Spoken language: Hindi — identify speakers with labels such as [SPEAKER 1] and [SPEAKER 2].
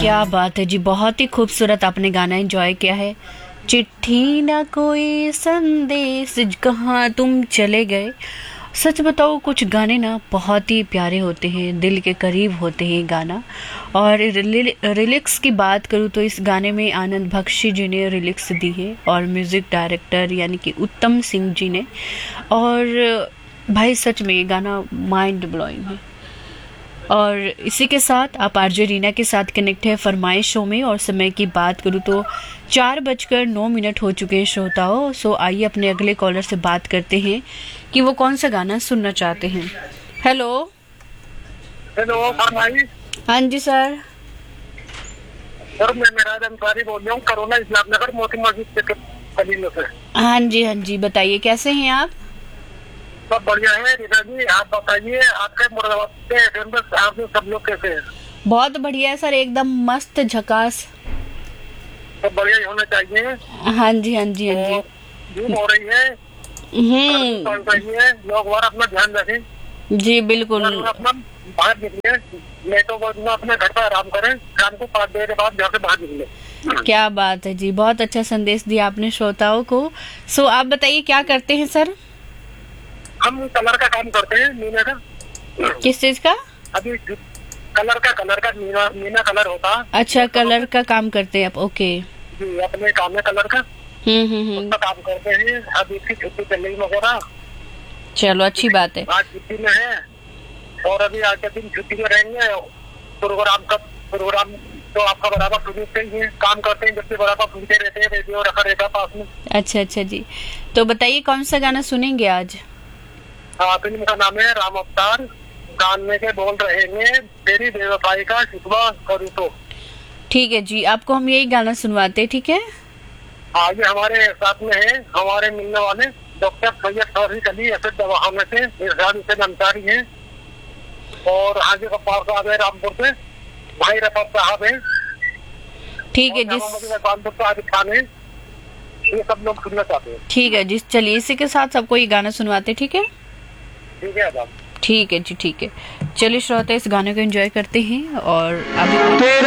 [SPEAKER 1] क्या बात है जी, बहुत ही खूबसूरत आपने गाना एंजॉय किया है। चिट्ठी ना कोई संदेश, कहाँ तुम चले गए। सच बताओ, कुछ गाने ना बहुत ही प्यारे होते हैं, दिल के करीब होते हैं गाना। और रिलिक्स की बात करूँ तो इस गाने में आनंद बख्शी जी ने रिलिक्स दी है और म्यूज़िक डायरेक्टर यानी कि उत्तम सिंह जी ने। और भाई सच में ये गाना माइंड ब्लोइंग है। और इसी के साथ आप आरजे रीना के साथ कनेक्ट है फरमाइश शो में। और समय की बात करूँ तो 4:09 हो चुके हैं श्रोताओं। सो आइए अपने अगले कॉलर से बात करते हैं कि वो कौन सा गाना सुनना चाहते हैं। हेलो
[SPEAKER 2] हेलो फरमाइश।
[SPEAKER 1] हाँ जी सर।
[SPEAKER 2] सर मैं मेराज अंसारी बोल रहा हूँ, करोना इस्लाम नगर मोती मस्जिद से कलील से।
[SPEAKER 1] हाँ जी बताइए, कैसे हैं आप?
[SPEAKER 2] सब बढ़िया है रीना जी, आप बताइए आपके मुरादाबाद के फेमस आप सब लोग कैसे हैं?
[SPEAKER 1] बहुत बढ़िया है सर, एकदम मस्त झकास।
[SPEAKER 2] सब बढ़िया ही होना चाहिए।
[SPEAKER 1] हाँ जी।
[SPEAKER 2] धूप हो रही है, पड़ रही है, लोग बार अपना ध्यान रखें
[SPEAKER 1] जी बिल्कुल।
[SPEAKER 2] अपना बाहर निकले, लेटो में अपने घर पर आराम करें, शाम को 5 बजे के बाद घर से बाहर निकले।
[SPEAKER 1] क्या बात है जी, बहुत अच्छा संदेश दिया आपने श्रोताओं को। सो आप बताइए क्या करते हैं सर?
[SPEAKER 2] हम कलर का काम करते हैं, मीना का।
[SPEAKER 1] किस चीज का?
[SPEAKER 2] अभी कलर का मीना कलर होता है।
[SPEAKER 1] अच्छा, कलर का काम करते हैं आप, ओके
[SPEAKER 2] जी, अपने काम है कलर का। उसका काम करते हैं। अब इसकी छुट्टी चल रही वगैरह।
[SPEAKER 1] चलो अच्छी बात है।
[SPEAKER 2] आज छुट्टी में है और अभी आज के दिन छुट्टी में रहेंगे। प्रोग्राम तो आपका बराबर सुनते ही है, काम करते हैं जबकि बराबर सुनते रहते हैं, रेडियो रखा रहता पास में।
[SPEAKER 1] अच्छा जी, तो बताइए कौन सा गाना सुनेंगे आज?
[SPEAKER 2] हाँ, फिल्म का नाम है राम अवतार। गाने के बोल रहेंगे, तेरी बेवफाई का शिकवा करूँ तो।
[SPEAKER 1] ठीक है जी, आपको हम यही गाना सुनवाते हैं, ठीक है?
[SPEAKER 2] हाँ, ये हमारे साथ में है, हमारे मिलने वाले डॉक्टर सैयद तौफीक अली असद दवा में से इरशाद हुसैन अंसारी है। और हाजी गफ्फार साहब है रामपुर से, भाई रफत साहब है।
[SPEAKER 1] ठीक है जी,
[SPEAKER 2] कानपुर से आबिद खान है। ये सब लोग सुनना चाहते हैं।
[SPEAKER 1] ठीक है जी, चलिए इसी के साथ सबको ये गाना सुनवाते, ठीक है?
[SPEAKER 2] ठीक है
[SPEAKER 1] ठीक है जी, ठीक है। चलिए श्रोता, इस गाने को एंजॉय करते हैं और अभी